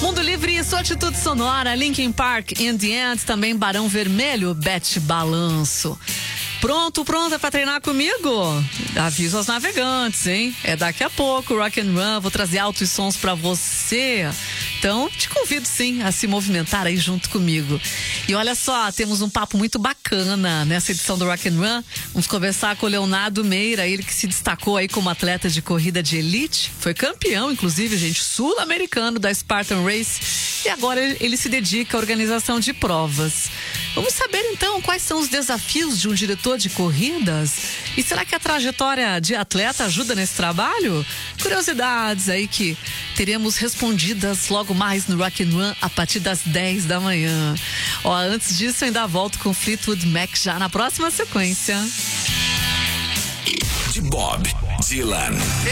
Mundo Livre e sua atitude sonora, Linkin Park, In The End, também Barão Vermelho, Bete Balanço. Pronta pra treinar comigo? Aviso aos navegantes, hein? É daqui a pouco, Rock and Run, vou trazer altos sons pra você. Então, te convido sim a se movimentar aí junto comigo. E olha só, temos um papo muito bacana nessa edição do Rock and Run. Vamos conversar com o Leonardo Meira, ele que se destacou aí como atleta de corrida de elite. Foi campeão, inclusive, gente, sul-americano da Spartan Race. E agora ele se dedica à organização de provas. Vamos saber então quais são os desafios de um diretor de corridas? E será que a trajetória de atleta ajuda nesse trabalho? Curiosidades aí que teremos respondidas logo mais no Rock and Run a partir das 10 da manhã. Ó, antes disso eu ainda volto com Fleetwood Mac já na próxima sequência. De Bob Dylan.